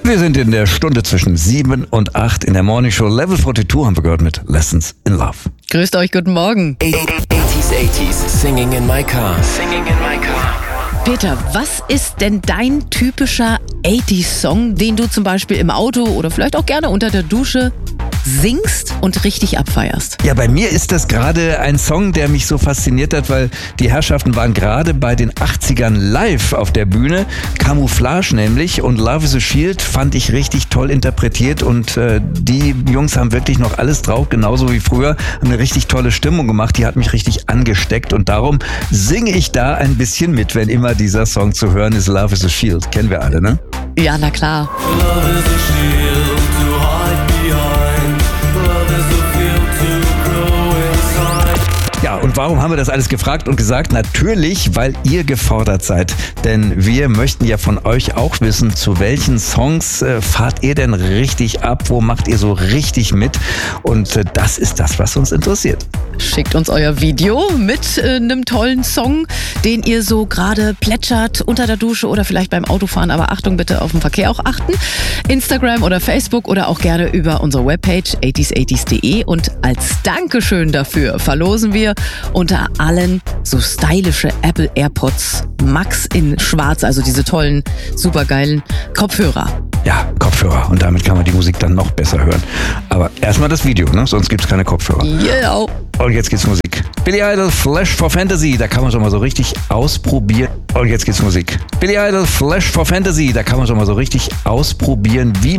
Wir sind in der Stunde zwischen 7 und 8 in der Morning Show. Level 42 haben wir gehört mit Lessons in Love. Grüßt euch, guten Morgen. 80s, singing in my car. Singing in my car. Peter, was ist denn dein typischer 80s-Song, den du zum Beispiel im Auto oder vielleicht auch gerne unter der Dusche singst und richtig abfeierst? Ja, bei mir ist das gerade ein Song, der mich so fasziniert hat, weil die Herrschaften waren gerade bei den 80ern live auf der Bühne. Camouflage nämlich, und Love is a Shield fand ich richtig toll interpretiert, und die Jungs haben wirklich noch alles drauf, genauso wie früher, haben eine richtig tolle Stimmung gemacht, die hat mich richtig angesteckt, und darum singe ich da ein bisschen mit, wenn immer dieser Song zu hören ist. Love is a Shield, kennen wir alle, ne? Ja, na klar. Love is a shield to hide behind. Love is a field to grow inside. Ja, und warum haben wir das alles gefragt und gesagt? Natürlich, weil ihr gefordert seid. Denn wir möchten ja von euch auch wissen, zu welchen Songs fahrt ihr denn richtig ab? Wo macht ihr so richtig mit? Und das ist das, was uns interessiert. Schickt uns euer Video mit einem tollen Song, den ihr so gerade plätschert unter der Dusche oder vielleicht beim Autofahren. Aber Achtung, bitte auf den Verkehr auch achten. Instagram oder Facebook oder auch gerne über unsere Webpage 80s80s.de. Und als Dankeschön dafür verlosen wir unter allen so stylische Apple AirPods Max in schwarz, also diese tollen, supergeilen Kopfhörer. Ja, Kopfhörer. Und damit kann man die Musik dann noch besser hören. Aber erstmal das Video, ne? Sonst gibt's keine Kopfhörer. Yeah. Und jetzt geht's Musik. Billy Idol, Flash for Fantasy, da kann man schon mal so richtig ausprobieren. Und jetzt geht's Musik. Billy Idol, Flash for Fantasy, da kann man schon mal so richtig ausprobieren, wie